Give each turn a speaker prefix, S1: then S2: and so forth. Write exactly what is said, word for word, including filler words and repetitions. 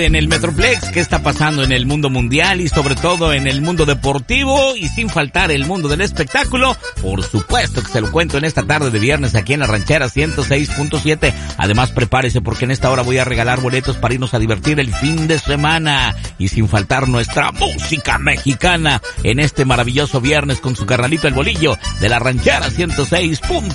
S1: En el Metroplex, ¿qué está pasando en el mundo mundial y sobre todo en el mundo deportivo y sin faltar el mundo del espectáculo? Por supuesto que se lo cuento en esta tarde de viernes aquí en La Ranchera ciento seis punto siete. Además, prepárese porque en esta hora voy a regalar boletos para irnos a divertir el fin de semana y sin faltar nuestra música mexicana en este maravilloso viernes con su carnalito El Bolillo de La Ranchera ciento seis punto siete.